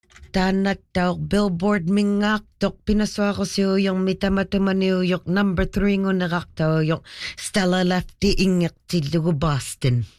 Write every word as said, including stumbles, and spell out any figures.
Tanak daw billboard mingak tok pinaswa ko si yung mitamatuma New York number three ngo nakaktaw yung Stella Lefty ingak ti Lugo Boston.